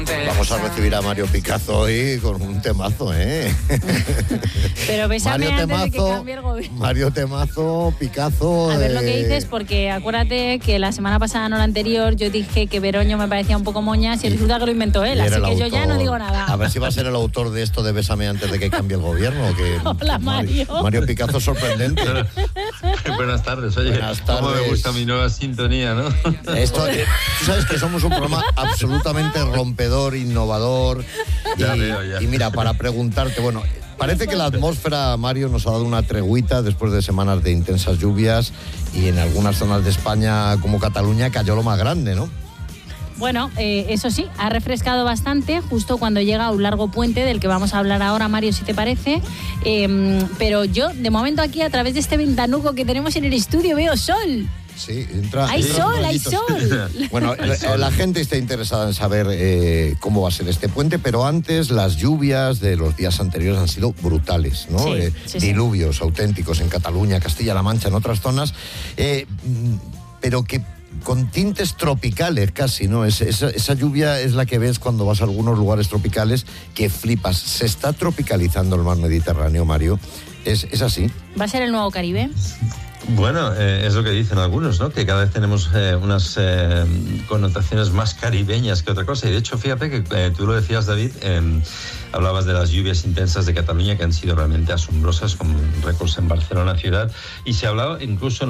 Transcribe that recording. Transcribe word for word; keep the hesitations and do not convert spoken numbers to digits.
Vamos a recibir a Mario Picazo hoy con un temazo, ¿eh? Pero bésame Mario antes temazo, de que cambie el gobierno. Mario Temazo, Picazo... A ver eh... lo que dices, porque acuérdate que la semana pasada, no la anterior, yo dije que Veroño me parecía un poco moñas y, y resulta que lo inventó él, así que autor. yo ya no digo nada. A ver si va a ser el autor de esto de Bésame antes de que cambie el gobierno. Que, Hola, que Mario. Mario Picazo es sorprendente. Buenas tardes, oye. Buenas tardes. Cómo me gusta mi nueva sintonía, ¿no? Esto, eh, tú sabes que somos un programa absolutamente rompedor, innovador. Y, Ya veo, ya. y mira, para preguntarte, bueno, parece que la atmósfera, Mario, nos ha dado una tregüita después de semanas de intensas lluvias y en algunas zonas de España, como Cataluña, cayó lo más grande, ¿no? Bueno, eh, eso sí, ha refrescado bastante justo cuando llega un largo puente del que vamos a hablar ahora, Mario, si te parece. Eh, pero yo, de momento aquí, a través de este ventanuco que tenemos en el estudio, veo sol. Sí, entra, hay entra sol, hay sol. Bueno, la, la gente está interesada en saber eh, cómo va a ser este puente, pero antes las lluvias de los días anteriores han sido brutales, ¿no? Sí, eh, sí, diluvios sí. auténticos en Cataluña, Castilla-La Mancha, en otras zonas, eh, pero que con tintes tropicales casi, ¿no? Es, esa, esa lluvia es la que ves cuando vas a algunos lugares tropicales que flipas. Se está tropicalizando el mar Mediterráneo, Mario. ¿Es, es así? ¿Va a ser el nuevo Caribe? Bueno, eh, es lo que dicen algunos, ¿no? Que cada vez tenemos eh, unas eh, connotaciones más caribeñas que otra cosa. Y de hecho, fíjate que eh, tú lo decías, David, eh, hablabas de las lluvias intensas de Cataluña que han sido realmente asombrosas, con récords en Barcelona ciudad. Y se hablaba incluso en